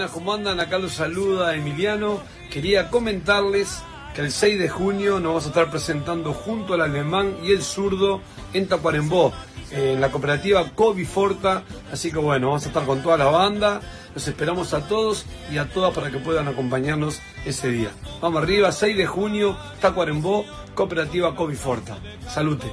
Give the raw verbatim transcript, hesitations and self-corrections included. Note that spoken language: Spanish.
buenas, ¿cómo andan? Acá los saluda Emiliano. Quería comentarles que el seis de junio nos vamos a estar presentando junto al alemán y el zurdo en Tacuarembó, en la cooperativa Coviforta. Así que bueno, vamos a estar con toda la banda. Los esperamos a todos y a todas para que puedan acompañarnos ese día. Vamos arriba, seis de junio, Tacuarembó, cooperativa Coviforta. Salute.